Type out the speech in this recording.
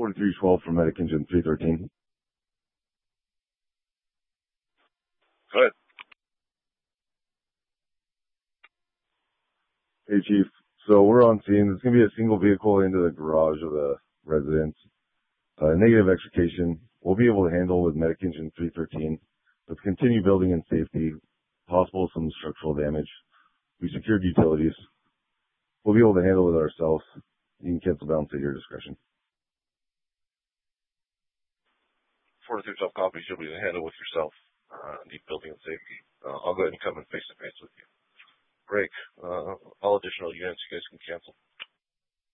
4312 from Medic Engine 313. Go ahead. Hey, Chief. So we're on scene. There's going to be a single vehicle into the garage of the residence. Negative extrication. We'll be able to handle with Medic Engine 313. Let's continue building in safety. Possible some structural damage. We secured utilities. We'll be able to handle it ourselves. You can cancel balance at your discretion. 4312 copies. You'll be able to handle with yourself. Deep building and safety. I'll go ahead and come in face to face with you. Break. All additional units you guys can cancel.